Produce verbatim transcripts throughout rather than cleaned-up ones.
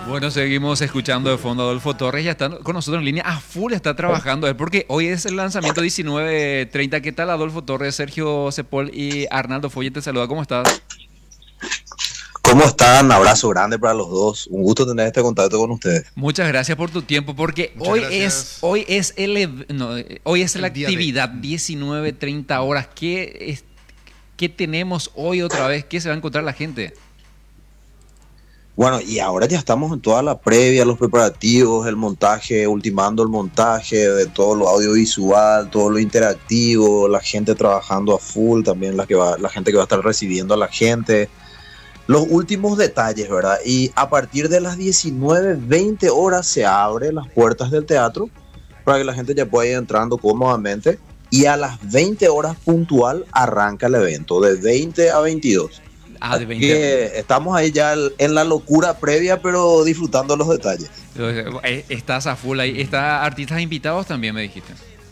Bueno, seguimos escuchando de fondo a Adolfo Torres, ya está con nosotros en línea, a full está trabajando él, porque hoy es el lanzamiento diecinueve treinta. ¿Qué tal, Adolfo Torres? Sergio Cepol y Arnaldo Folle te saluda, ¿cómo estás? ¿Cómo están? Abrazo grande para los dos. Un gusto tener este contacto con ustedes. Muchas gracias por tu tiempo, porque Muchas hoy gracias. es, hoy es el, ev- no, eh, hoy es la El día de- actividad diecinueve treinta horas. ¿Qué, es- ¿Qué tenemos hoy otra vez? ¿Qué se va a encontrar la gente? Bueno, y ahora ya estamos en toda la previa, los preparativos, el montaje, ultimando el montaje de todo lo audiovisual, todo lo interactivo, la gente trabajando a full, también la, que va, la gente que va a estar recibiendo a la gente. Los últimos detalles, ¿verdad? Y a partir de las diecinueve veinte horas se abren las puertas del teatro para que la gente ya pueda ir entrando cómodamente. Y a las veinte horas puntual arranca el evento, de veinte a veintidós. Ah, de Así veinte. que estamos ahí ya en la locura previa, pero disfrutando los detalles. Eh, Estás a full ahí. ¿Está artistas invitados también, me dijiste?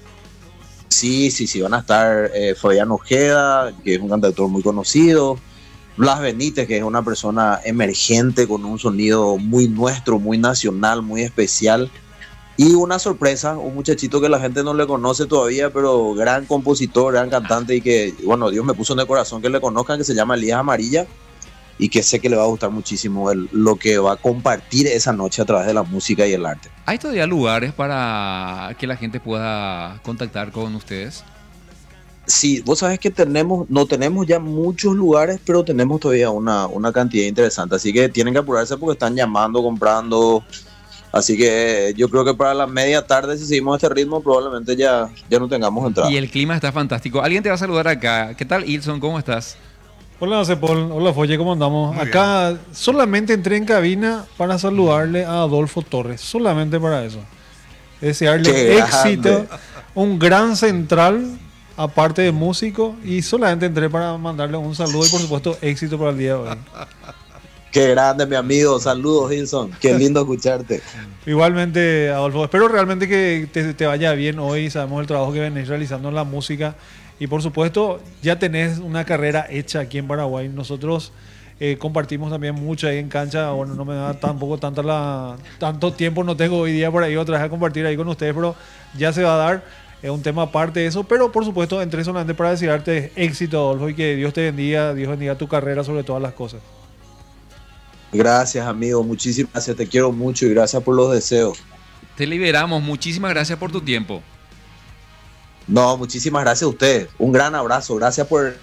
Sí, sí, sí, van a estar eh, Fabián Ojeda, que es un cantautor muy conocido, Blas Benítez, que es una persona emergente con un sonido muy nuestro, muy nacional, muy especial. Y una sorpresa, un muchachito que la gente no le conoce todavía, pero gran compositor, gran cantante y que, bueno, Dios me puso en el corazón que le conozcan, que se llama Elías Amarilla y que sé que le va a gustar muchísimo el- lo que va a compartir esa noche a través de la música y el arte. ¿Hay todavía lugares para que la gente pueda contactar con ustedes? Sí, vos sabés que tenemos, no tenemos ya muchos lugares, pero tenemos todavía una, una cantidad interesante, así que tienen que apurarse porque están llamando, comprando. Así que yo creo que para la media tarde, si seguimos este ritmo, probablemente ya, ya no tengamos entrada. Y el clima está fantástico. Alguien te va a saludar acá. ¿Qué tal, Ilson? ¿Cómo estás? Hola Cepol, hola Folle, ¿cómo andamos? Muy Acá solamente entré en cabina para saludarle a Adolfo Torres, solamente para eso. Desearle ¡Qué éxito, grande! un gran central, aparte de músico, y solamente entré para mandarle un saludo y por supuesto éxito para el día de hoy. Qué grande, mi amigo. Saludos, Hilson. Qué lindo escucharte. Igualmente, Adolfo, espero realmente que te, te vaya bien hoy. Sabemos el trabajo que venís realizando en la música y por supuesto ya tenés una carrera hecha aquí en Paraguay. Nosotros eh, compartimos también mucho ahí en cancha. Bueno, no me da tampoco tanta la, tanto tiempo, no tengo hoy día por ahí otra vez a compartir ahí con ustedes, pero ya se va a dar. Es un tema aparte de eso, pero por supuesto entré solamente para desearte éxito, Adolfo, y que Dios te bendiga, Dios bendiga tu carrera sobre todas las cosas. Gracias, amigo. Muchísimas gracias. Te quiero mucho y gracias por los deseos. Te liberamos. Muchísimas gracias por tu tiempo. No, muchísimas gracias a ustedes. Un gran abrazo. Gracias por...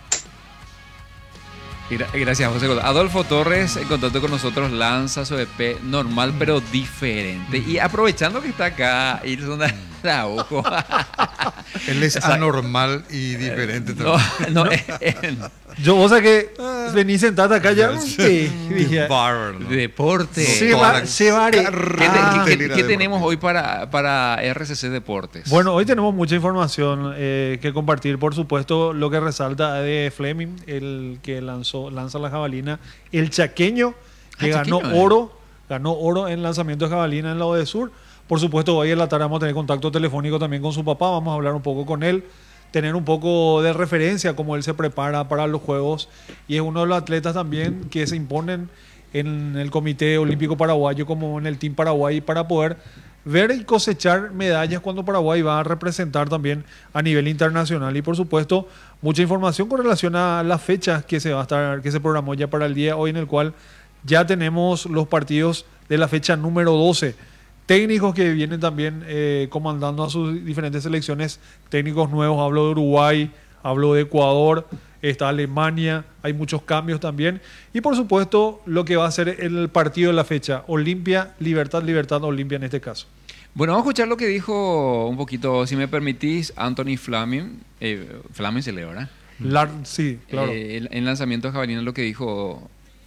Gra- Gracias, José. Adolfo Torres, en contacto con nosotros, lanza su E P normal, pero diferente. Y aprovechando que está acá, Ilson Araujo. Él es Exacto. anormal y diferente No, también. no, eh, eh, Yo, vos sabés que vení sentada acá ya. Sí, dije, Bárbaro, ¿no? deporte. Se Toda va- la se va a- ¿Qué, te- carrera qué- de qué tenemos deporte. hoy para, para R C C Deportes? Bueno, hoy tenemos mucha información eh, que compartir. Por supuesto, lo que resalta de Fleming, el que lanzó, lanza la jabalina, el chaqueño que Ah, ganó chaqueño, eh. oro, ganó oro en lanzamiento de jabalina en la O D Sur. Por supuesto, hoy en la tarde vamos a tener contacto telefónico también con su papá. Vamos a hablar un poco con él, tener un poco de referencia cómo él se prepara para los Juegos y es uno de los atletas también que se imponen en el Comité Olímpico Paraguayo como en el Team Paraguay para poder ver y cosechar medallas cuando Paraguay va a representar también a nivel internacional y por supuesto mucha información con relación a las fechas que se va a estar que se programó ya para el día hoy en el cual ya tenemos los partidos de la fecha número doce. Técnicos que vienen también eh, comandando a sus diferentes selecciones, técnicos nuevos, hablo de Uruguay, hablo de Ecuador, está Alemania, hay muchos cambios también. Y por supuesto, lo que va a ser el partido de la fecha, Olimpia, Libertad, Libertad, Olimpia en este caso. Bueno, vamos a escuchar lo que dijo un poquito, si me permitís, Anthony Flaming. Eh, Flaming se lee, ¿verdad? La- sí, claro. Eh, el- en lanzamiento de jabalina lo que dijo.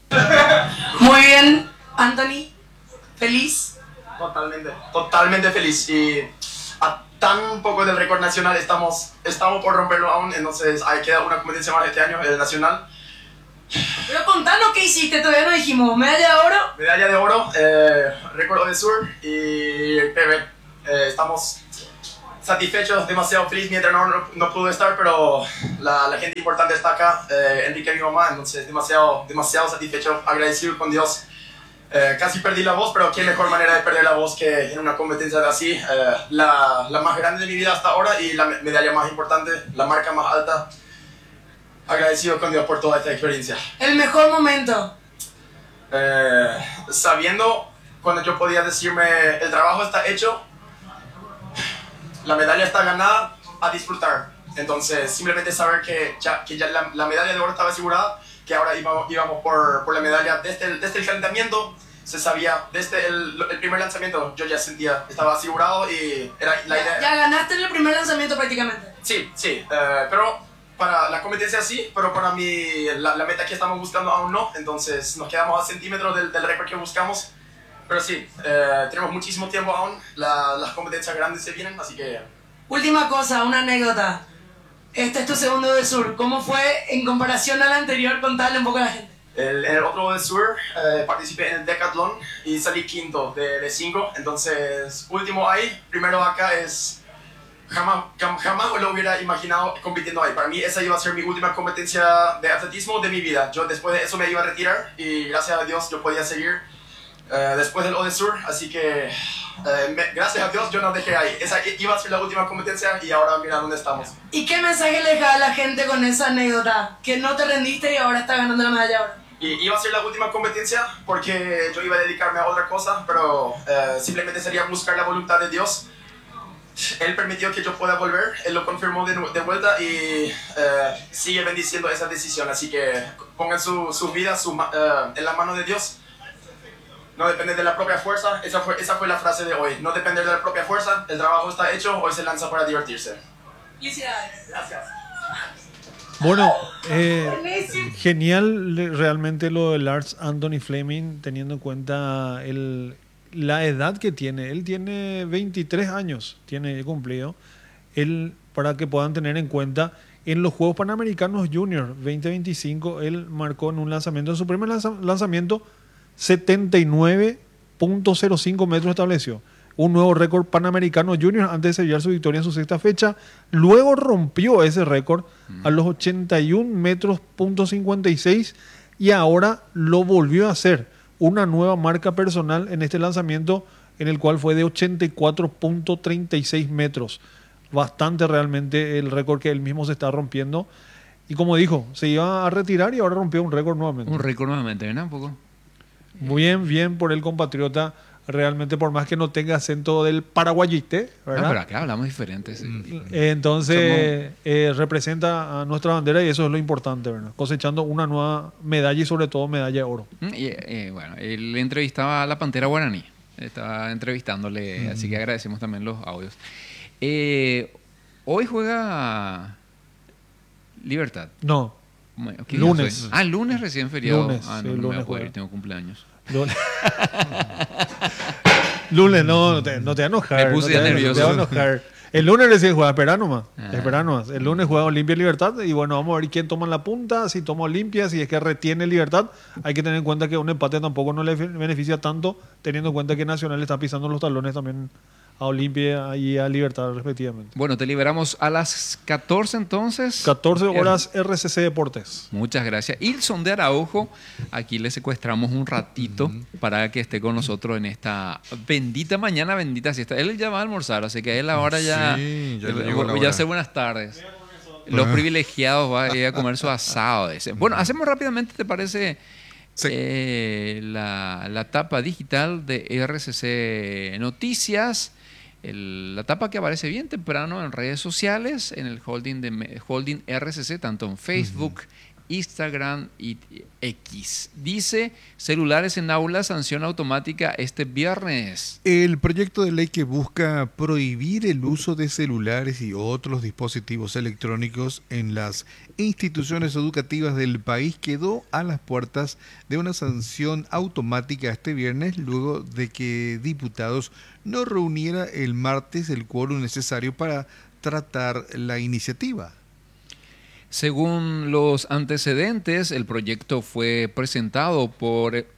Muy bien, Anthony. Feliz. Totalmente, totalmente feliz. Y a tan poco del récord nacional estamos, estamos por romperlo aún. Entonces, hay queda una competencia más este año, el nacional. Pero contanos qué hiciste, todavía no dijimos. Medalla de oro. Medalla de oro, eh, récord de sur y P B. Eh, estamos satisfechos, demasiado feliz mientras no, no, no pudo estar, pero la, la gente importante está acá. Eh, Enrique, mi mamá, entonces demasiado, demasiado satisfecho, agradecido con Dios Eh, casi perdí la voz, pero qué mejor manera de perder la voz que en una competencia de así. Eh, la, la más grande de mi vida hasta ahora y la medalla más importante, la marca más alta. Agradecido con Dios por toda esta experiencia. El mejor momento. Eh, sabiendo cuando yo podía decirme el trabajo está hecho, la medalla está ganada, a disfrutar. Entonces simplemente saber que ya, que ya la, la medalla de oro estaba asegurada, que ahora íbamos, íbamos por, por la medalla desde el, desde el calentamiento, se sabía, desde el, el primer lanzamiento yo ya sentía, estaba asegurado y era la idea. Ya ganaste en el primer lanzamiento prácticamente. Sí, sí, eh, pero para la competencia sí, pero para mí la, la meta que estamos buscando aún no, entonces nos quedamos a centímetros del, del récord que buscamos, pero sí, eh, tenemos muchísimo tiempo aún, la, las competencias grandes se vienen, así que... Última cosa, una anécdota. Este es tu segundo del sur. ¿Cómo fue en comparación al anterior? Contale un poco a la gente. El, en el otro del sur eh, participé en el decathlon y salí quinto de, de cinco, entonces último ahí, primero acá es... Jamás, jamás lo hubiera imaginado compitiendo ahí. Para mí esa iba a ser mi última competencia de atletismo de mi vida. Yo después de eso me iba a retirar y gracias a Dios yo podía seguir uh, después del Odesur. Así que uh, me, gracias a Dios yo no dejé ahí. Esa iba a ser la última competencia y ahora mira dónde estamos. ¿Y qué mensaje le dejas a la gente con esa anécdota? Que no te rendiste y ahora estás ganando la medalla ahora. Y iba a ser la última competencia porque yo iba a dedicarme a otra cosa, pero uh, simplemente sería buscar la voluntad de Dios. Él permitió que yo pueda volver, él lo confirmó de, de vuelta y uh, sigue bendiciendo esa decisión. Así que pongan su, su vida su, uh, en la mano de Dios. No depende de la propia fuerza, esa fue, esa fue la frase de hoy. No depender de la propia fuerza, el trabajo está hecho, hoy se lanza para divertirse. Felicidades. Gracias. Bueno, eh, Buenísimo. genial le- realmente lo de Lars Anthony Fleming, teniendo en cuenta el, la edad que tiene. Él tiene veintitrés años, tiene cumplido. Él, para que puedan tener en cuenta, en los Juegos Panamericanos Junior veinte veinticinco, él marcó en un lanzamiento, en su primer lanza- lanzamiento, setenta y nueve punto cero cinco metros estableció. Un nuevo récord panamericano junior antes de sellar su victoria en su sexta fecha. Luego rompió ese récord a los ochenta y un metros punto cincuenta y seis y ahora lo volvió a hacer. Una nueva marca personal en este lanzamiento en el cual fue de ochenta y cuatro punto treinta y seis metros. Bastante realmente el récord que él mismo se está rompiendo. Y como dijo, se iba a retirar y ahora rompió un récord nuevamente. Un récord nuevamente, ¿verdad? Un poco. Muy bien, bien por el compatriota. Realmente, por más que no tenga acento del paraguayite, No, ¿verdad? pero acá hablamos diferente. Sí. Eh, Entonces, eh, representa a nuestra bandera y eso es lo importante, ¿verdad? Cosechando una nueva medalla y sobre todo medalla de oro. Mm, Y, eh, bueno, él entrevistaba a la Pantera Guaraní. Estaba entrevistándole, así que agradecemos también los audios. Eh, hoy juega Libertad. No, Bueno, ¿qué Lunes. día fue? Ah, lunes recién feriado. Lunes, ah, sí, no, no me lunes voy a poder juega. ir, tengo cumpleaños. lunes. Lunes, no, no te, no te va a enojar. Me puse no te, ya no te nervioso. va a enojar. El lunes recién juega, espera nomás. Ah. Espera nomás. El lunes juega Olimpia Libertad y bueno, vamos a ver quién toma la punta, si toma Olimpia, si es que retiene Libertad. Hay que tener en cuenta que un empate tampoco no le beneficia tanto, teniendo en cuenta que Nacional está pisando los talones también a Olimpia y a Libertad respectivamente. Bueno, te liberamos a las catorce entonces. catorce horas R C C Deportes. Muchas gracias. Ilson de Araujo, aquí le secuestramos un ratito para que esté con nosotros en esta bendita mañana, bendita siesta. Él ya va a almorzar, así que a él ahora ya, Sí, ya ya, le llegó la ya hora. hace buenas tardes. Los Ah. privilegiados van a ir a comer su asado. Ese. Bueno, hacemos rápidamente, ¿te parece? Sí. Eh, la, la tapa digital de R C C Noticias. El- la tapa que aparece bien temprano en redes sociales, en el holding de me- holding R C C, tanto en Facebook, Instagram y X. Dice, celulares en aulas, sanción automática este viernes. El proyecto de ley que busca prohibir el uso de celulares y otros dispositivos electrónicos en las instituciones educativas del país quedó a las puertas de una sanción automática este viernes luego de que diputados no reuniera el martes el quórum necesario para tratar la iniciativa. Según los antecedentes, el proyecto fue presentado por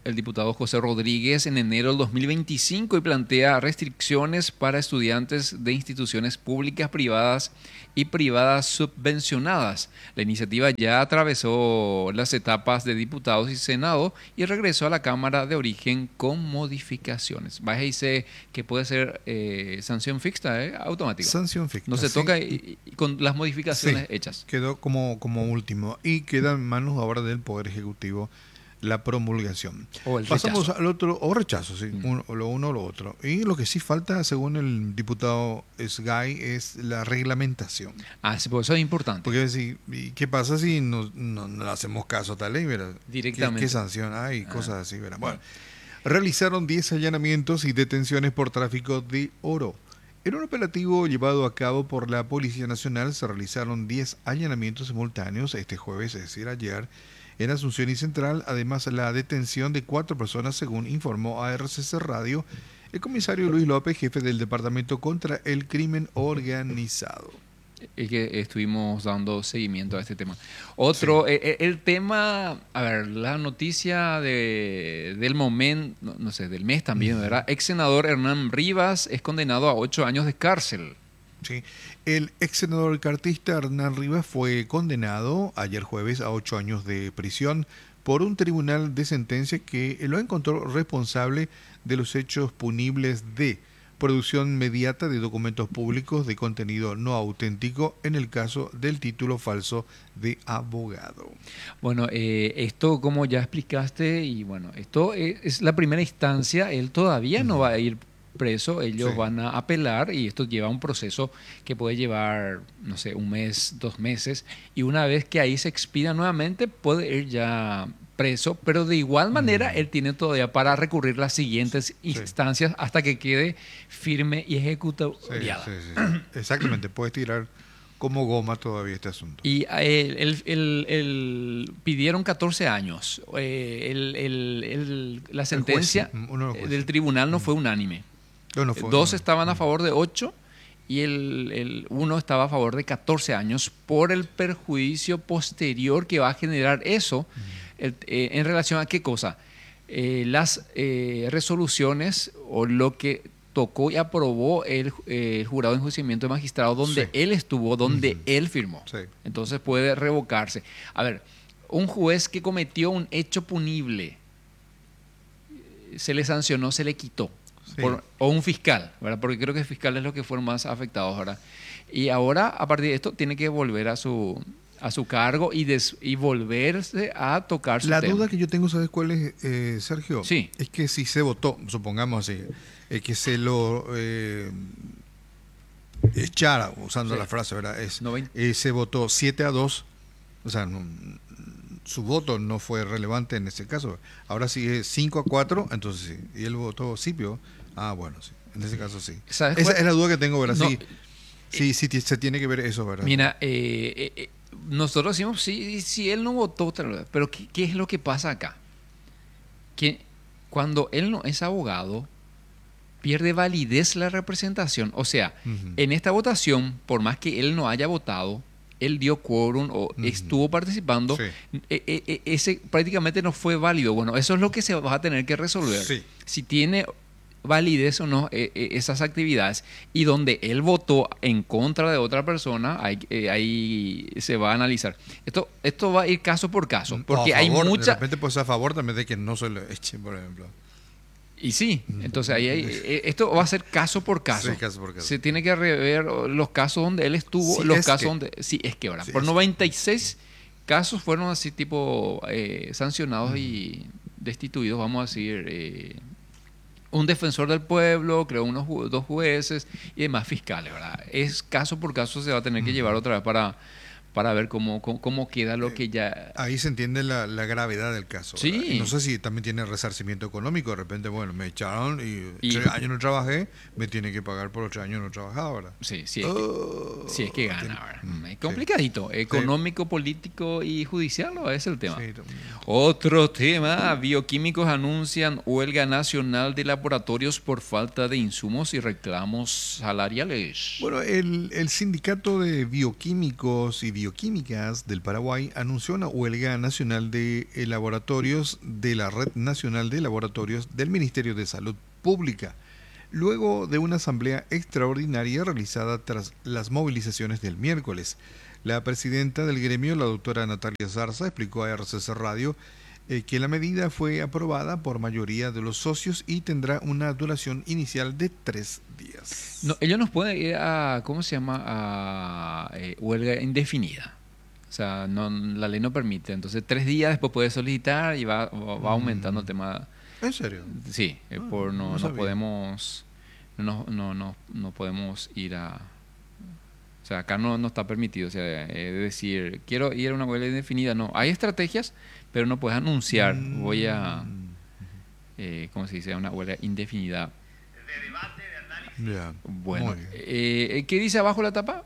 el diputado José Rodríguez en enero del dos mil veinticinco y plantea restricciones para estudiantes de instituciones públicas, privadas y privadas subvencionadas. La iniciativa ya atravesó las etapas de diputados y Senado y regresó a la Cámara de Origen con modificaciones. Vaya y dice que puede ser eh, sanción fija, eh, automática. Sanción ficta. No se sí. toca y, y con las modificaciones Sí, hechas. Quedó como, como último y queda en manos ahora del Poder Ejecutivo la promulgación. O el Pasamos rechazo. al otro, o rechazo, sí, Mm. uno, lo uno o lo otro. Y lo que sí falta, según el diputado Sgay, es la reglamentación. Ah, sí, pues eso es importante. Porque si, ¿y qué pasa si no, no, no le hacemos caso a tal ley? ¿Verdad? Directamente. ¿Qué, qué sanción hay? Ah. Cosas así, ¿verdad? Bueno, realizaron diez allanamientos y detenciones por tráfico de oro. En un operativo llevado a cabo por la Policía Nacional se realizaron diez allanamientos simultáneos este jueves, es decir, ayer, en Asunción y Central, además la detención de cuatro personas, según informó a R C C Radio el comisario Luis López, jefe del Departamento contra el Crimen Organizado. Es que estuvimos dando seguimiento a este tema. Otro, sí. eh, el tema, a ver, la noticia de, del momento, no, no sé, del mes también, ¿verdad? Ex senador Hernán Rivas es condenado a ocho años de cárcel. Sí. El ex senador cartista Hernán Rivas fue condenado ayer jueves a ocho años de prisión por un tribunal de sentencia que lo encontró responsable de los hechos punibles de producción mediata de documentos públicos de contenido no auténtico en el caso del título falso de abogado. Bueno, eh, esto como ya explicaste, y bueno, esto es, es la primera instancia, él todavía no va a ir preso, ellos Sí. van a apelar y esto lleva un proceso que puede llevar, no sé, un mes, dos meses, y una vez que ahí se expida nuevamente puede ir ya preso, pero de igual manera Mm. él tiene todavía para recurrir las siguientes instancias hasta que quede firme y Sí, ejecutable. sí, sí, sí. Exactamente, puedes tirar como goma todavía este asunto. Y a él, él- él- él- pidieron catorce años. Eh, el- el- el- la sentencia juez, uno de los jueces. del tribunal no fue unánime. No, no fue- Dos no. estaban a favor de ocho y el, el uno estaba a favor de catorce años por el perjuicio posterior que va a generar eso. El- eh, ¿en relación a qué cosa? Eh, las eh, resoluciones o lo que tocó y aprobó el eh, jurado de enjuiciamiento de magistrado donde Sí. él estuvo, donde Ujú. él firmó. Sí. Entonces puede revocarse. A ver, un juez que cometió un hecho punible, eh, se le sancionó, se le quitó. Sí. Por- o un fiscal, ¿verdad? Porque creo que el fiscal es lo que fueron más afectados ahora. Y ahora, a partir de esto, tiene que volver a su a su cargo y, des- y volverse a tocar su La tema. duda que yo tengo, ¿sabes cuál es, eh, Sergio? Sí. Es que si se votó, supongamos así, eh, que se lo eh, echara, usando Sí. la frase, ¿verdad? Es, Noven- eh, se votó siete a dos, o sea, no- su voto no fue relevante en ese caso. Ahora sí es cinco a cuatro, entonces sí. Y él votó Scipio, ah, bueno, sí. En ese caso sí. ¿Sabes Esa cuál? es la duda que tengo, ¿verdad? No, sí, sí, sí, ti- se tiene que ver eso, ¿verdad? Mira, eh, eh, eh, nosotros decimos, sí, si él no votó, tal vez, pero ¿qué, qué es lo que pasa acá? Que cuando él no es abogado, pierde validez la representación. O sea, Ujú. en esta votación, por más que él no haya votado, él dio quórum o Ujú. estuvo participando, Sí. e- e- e- ese prácticamente no fue válido. Bueno, eso es lo que se va a tener que resolver. Sí. Si tiene validez o no eh, eh, esas actividades, y donde él votó en contra de otra persona, ahí, eh, ahí se va a analizar. Esto, esto va a ir caso por caso, porque O a hay favor, mucha... De repente, pues a favor también de que no se le eche, por ejemplo. Y sí, entonces ahí hay- eh, esto va a ser caso por caso. Sí, caso por caso. Se tiene que rever los casos donde él estuvo, Sí, los es casos que. donde... Sí, es que ahora, Sí, por es que. noventa y seis casos fueron así tipo eh, sancionados y destituidos, vamos a decir, eh, un defensor del pueblo, creo unos ju- dos jueces y demás fiscales, ¿verdad? Es caso por caso, se va a tener que llevar otra vez para, para ver cómo, cómo, cómo queda lo que ya... Ahí se entiende la, la gravedad del caso. Sí. ¿verdad? Y no sé si también tiene resarcimiento económico. De repente, bueno, me echaron y, Y- tres años no trabajé, me tiene que pagar por los tres años no trabajaba, ¿verdad? Sí, sí, es que, Oh, sí es que gana, tiene- ¿verdad? Mm, Es sí. complicadito. Económico, político y judicial, ¿no? Es el tema. Sí, también. Otro tema, bioquímicos anuncian huelga nacional de laboratorios por falta de insumos y reclamos salariales. Bueno, el, el sindicato de bioquímicos y Bioquímicas del Paraguay anunció una huelga nacional de laboratorios de la Red Nacional de Laboratorios del Ministerio de Salud Pública, luego de una asamblea extraordinaria realizada tras las movilizaciones del miércoles. La presidenta del gremio, la doctora Natalia Zarza, explicó a R C C Radio eh, que la medida fue aprobada por mayoría de los socios y tendrá una duración inicial de tres días. No, ellos nos pueden ir a, ¿cómo se llama? A eh, huelga indefinida. O sea, no, la ley no permite. Entonces, tres días después puede solicitar y va, va aumentando el tema. ¿En serio? Sí, eh, Ah, por no, no no sabía. podemos no, no, no, no podemos ir a... O sea, acá no, no está permitido. O sea, eh, decir, quiero ir a una huelga indefinida. No, hay estrategias, pero no puedes anunciar. Mm. Voy a... Eh, ¿Cómo se dice? Una huelga indefinida. Ya. Bueno, Muy bien. eh, ¿qué dice abajo la tapa?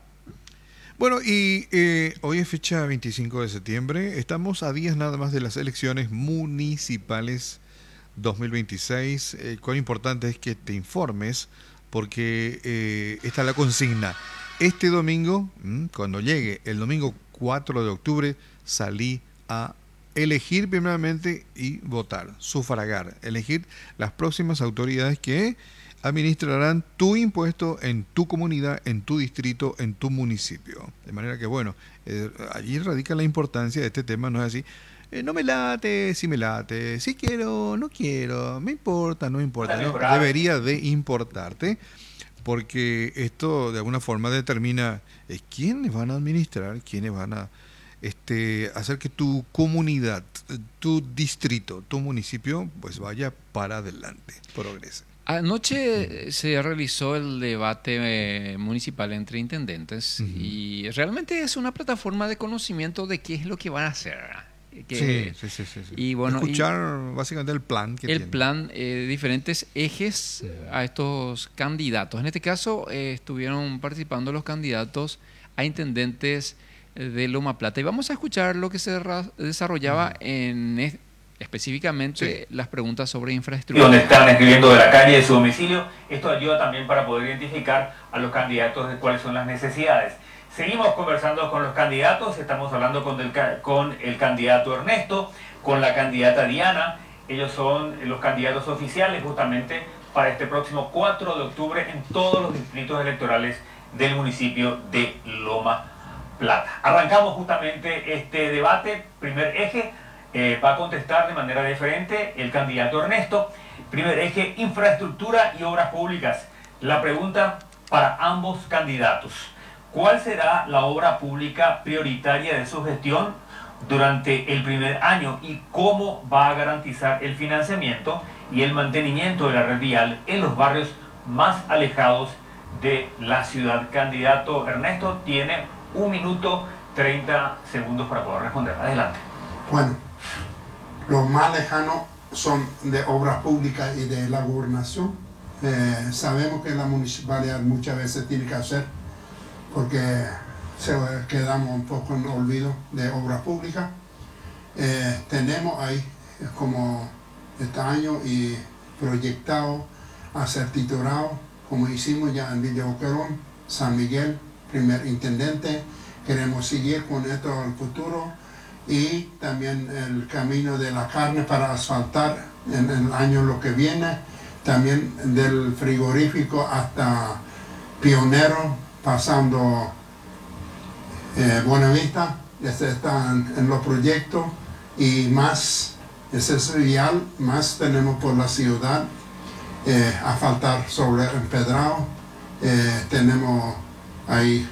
Bueno, y eh, hoy es fecha veinticinco de septiembre. Estamos a días nada más de las elecciones municipales dos mil veintiséis. Eh, cuán importante es que te informes, porque eh, está la consigna. Este domingo, mm, cuando llegue el domingo cuatro de octubre, salí a elegir primeramente y votar, sufragar, elegir las próximas autoridades que administrarán tu impuesto en tu comunidad, en tu distrito, en tu municipio. De manera que, bueno, eh, allí radica la importancia de este tema. No es así, eh, no me late, sí me late, sí quiero, no quiero, me importa, no me importa. No, debería de importarte, porque esto de alguna forma determina eh, quiénes van a administrar, quiénes van a este, hacer que tu comunidad, tu distrito, tu municipio, pues vaya para adelante, progrese. Anoche se realizó el debate eh, municipal entre intendentes uh-huh. y realmente es una plataforma de conocimiento de qué es lo que van a hacer. Que, sí, sí, sí, sí, sí. Y bueno, escuchar y básicamente el plan que el tiene. plan, eh, diferentes ejes a estos candidatos. En este caso eh, estuvieron participando los candidatos a intendentes de Loma Plata y vamos a escuchar lo que se desarrollaba uh-huh. en específicamente sí. las preguntas sobre infraestructura. Donde están escribiendo de la calle de su domicilio, esto ayuda también para poder identificar a los candidatos de cuáles son las necesidades. Seguimos conversando con los candidatos, estamos hablando con el, con el candidato Ernesto, con la candidata Diana. Ellos son los candidatos oficiales justamente para este próximo cuatro de octubre en todos los distritos electorales del municipio de Loma Plata. Arrancamos justamente este debate, primer eje. Eh, va a contestar de manera diferente el candidato Ernesto. Primer eje, infraestructura y obras públicas. La pregunta para ambos candidatos: ¿cuál será la obra pública prioritaria de su gestión durante el primer año y cómo va a garantizar el financiamiento y el mantenimiento de la red vial en los barrios más alejados de la ciudad? Candidato Ernesto tiene un minuto treinta segundos para poder responder. Adelante. Bueno, los más lejanos son de obras públicas y de la gobernación. Eh, sabemos que la municipalidad muchas veces tiene que hacer, porque se, quedamos un poco en olvido de obras públicas. Eh, tenemos ahí como este año y proyectado a ser titulado, como hicimos ya en Villa Boquerón, San Miguel, primer intendente. Queremos seguir con esto en el futuro. Y también el camino de la carne para asfaltar en el año lo que viene, también del frigorífico hasta Pionero, pasando eh, Buenavista, este está en, en los proyectos, y más, ese es vial, más tenemos por la ciudad, eh, asfaltar sobre Empedrado, eh, tenemos ahí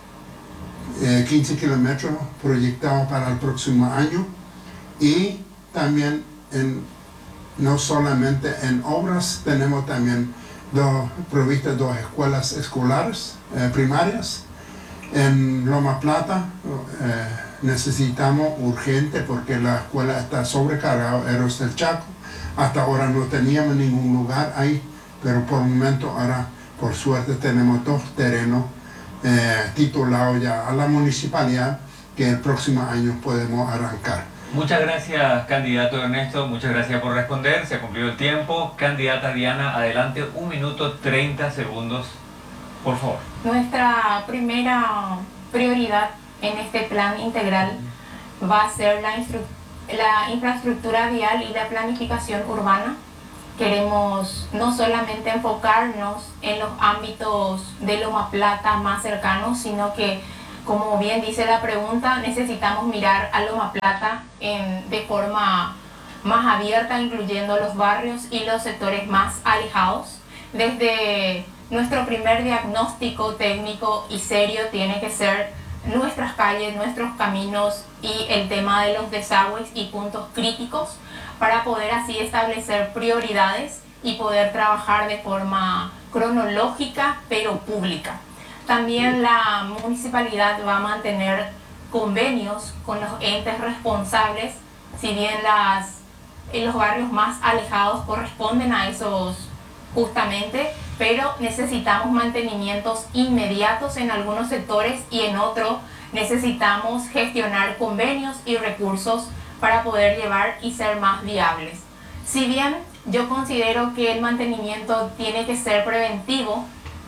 Eh, quince kilómetros proyectados para el próximo año, y también en, no solamente en obras, tenemos también dos, provistas dos escuelas escolares eh, primarias en Loma Plata. Eh, necesitamos urgente porque la escuela está sobrecargada, Héroes del Chaco. Hasta ahora no teníamos ningún lugar ahí, pero por el momento ahora por suerte tenemos dos terrenos Eh, titulado ya a la municipalidad, que el próximo año podemos arrancar. Muchas gracias, candidato Ernesto, muchas gracias por responder, se ha cumplido el tiempo. Candidata Diana, adelante, un minuto treinta segundos, por favor. Nuestra primera prioridad en este plan integral va a ser la, la infraestructura vial y la planificación urbana. Queremos no solamente enfocarnos en los ámbitos de Loma Plata más cercanos, sino que, como bien dice la pregunta, necesitamos mirar a Loma Plata en, de forma más abierta, incluyendo los barrios y los sectores más alejados. Desde nuestro primer diagnóstico técnico y serio tiene que ser nuestras calles, nuestros caminos y el tema de los desagües y puntos críticos, para poder así establecer prioridades y poder trabajar de forma cronológica pero pública. También la municipalidad va a mantener convenios con los entes responsables, si bien las, en los barrios más alejados corresponden a esos justamente, pero necesitamos mantenimientos inmediatos en algunos sectores y en otros necesitamos gestionar convenios y recursos para poder llevar y ser más viables. Si bien yo considero que el mantenimiento tiene que ser preventivo,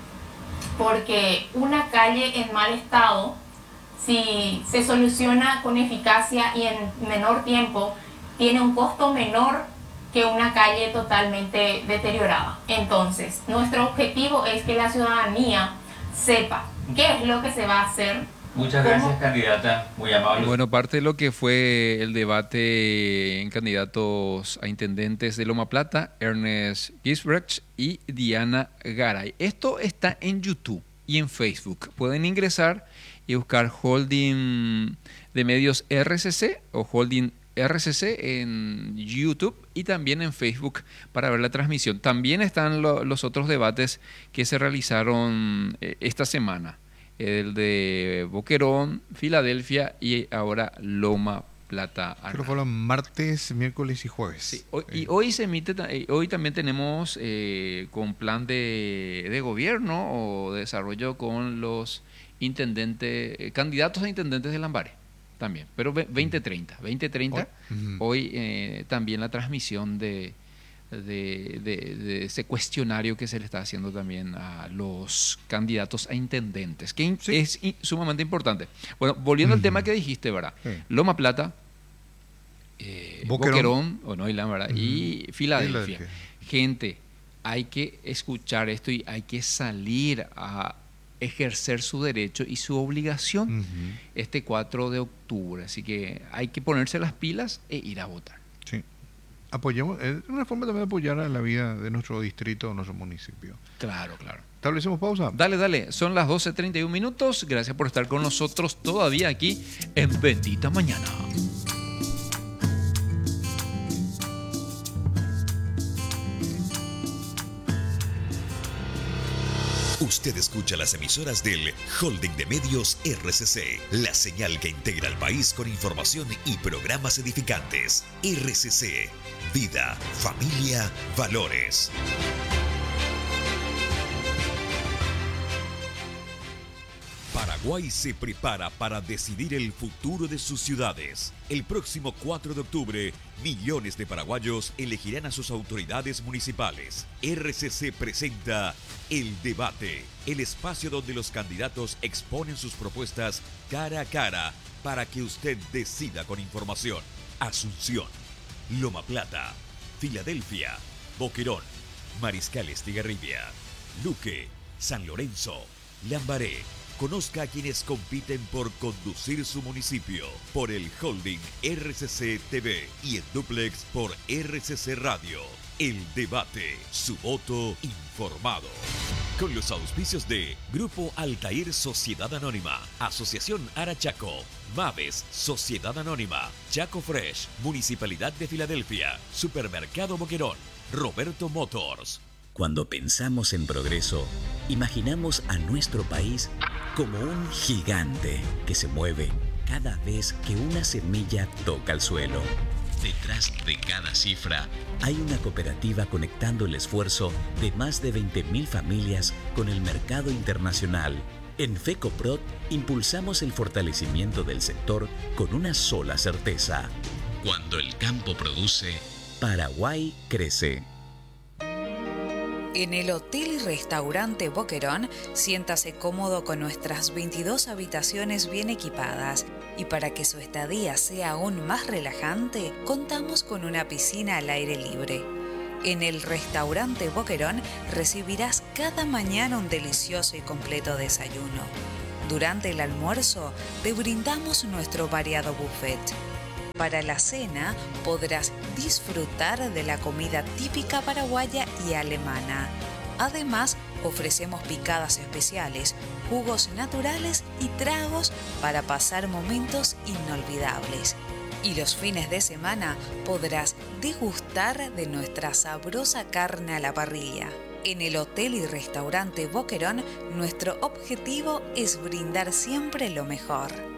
porque una calle en mal estado, si se soluciona con eficacia y en menor tiempo, tiene un costo menor que una calle totalmente deteriorada. Entonces, nuestro objetivo es que la ciudadanía sepa qué es lo que se va a hacer. Muchas gracias, candidata, muy amable. Bueno, parte de lo que fue el debate en candidatos a intendentes de Loma Plata, Ernest Gisbrecht y Diana Garay. Esto está en YouTube y en Facebook. Pueden ingresar y buscar Holding de Medios R C C o Holding R C C en YouTube y también en Facebook para ver la transmisión. También están lo, los otros debates que se realizaron eh, esta semana. El de Boquerón, Filadelfia y ahora Loma Plata. Creo que fueron martes, miércoles y jueves. Sí, hoy, y hoy se emite, hoy también tenemos eh, con plan de, de gobierno o de desarrollo con los intendentes, eh, candidatos a intendentes de Lambaré también, pero veinte treinta, veinte treinta, oh. uh-huh. Hoy eh, también la transmisión de De, de, de ese cuestionario que se le está haciendo también a los candidatos a intendentes, que sí. es in, sumamente importante. Bueno, volviendo uh-huh. al tema que dijiste, ¿verdad? Sí. Loma Plata, eh, Boquerón, Boquerón o no, ¿verdad? Uh-huh. Y Filadelfia. Filadelfia. Gente, hay que escuchar esto y hay que salir a ejercer su derecho y su obligación uh-huh. este cuatro de octubre. Así que hay que ponerse las pilas e ir a votar. Sí. Apoyemos, es una forma también de apoyar a la vida de nuestro distrito o nuestro municipio. Claro, claro. ¿Establecemos pausa? Dale, dale. Son las doce treinta y un minutos. Gracias por estar con nosotros todavía aquí en Bendita Mañana. Usted escucha las emisoras del Holding de Medios R C C, la señal que integra al país con información y programas edificantes. R C C, vida, familia, valores. Paraguay se prepara para decidir el futuro de sus ciudades. El próximo cuatro de octubre, millones de paraguayos elegirán a sus autoridades municipales. R C C presenta El Debate, el espacio donde los candidatos exponen sus propuestas cara a cara para que usted decida con información. Asunción, Loma Plata, Filadelfia, Boquerón, Mariscal Estigarribia, Luque, San Lorenzo, Lambaré. Conozca a quienes compiten por conducir su municipio por el Holding R C C T V y en duplex por R C C Radio. El Debate, su voto informado. Con los auspicios de Grupo Altair Sociedad Anónima, Asociación Arachaco, Maves Sociedad Anónima, Chaco Fresh, Municipalidad de Filadelfia, Supermercado Boquerón, Roberto Motors. Cuando pensamos en progreso, imaginamos a nuestro país como un gigante que se mueve cada vez que una semilla toca el suelo. Detrás de cada cifra hay una cooperativa conectando el esfuerzo de más de veinte mil familias con el mercado internacional. En FECOPROD impulsamos el fortalecimiento del sector con una sola certeza. Cuando el campo produce, Paraguay crece. En el Hotel y Restaurante Boquerón, siéntase cómodo con nuestras veintidós habitaciones bien equipadas. Y para que su estadía sea aún más relajante, contamos con una piscina al aire libre. En el Restaurante Boquerón recibirás cada mañana un delicioso y completo desayuno. Durante el almuerzo te brindamos nuestro variado buffet. Para la cena podrás disfrutar de la comida típica paraguaya y alemana. Además, ofrecemos picadas especiales, jugos naturales y tragos para pasar momentos inolvidables. Y los fines de semana podrás degustar de nuestra sabrosa carne a la parrilla. En el Hotel y Restaurante Boquerón, nuestro objetivo es brindar siempre lo mejor.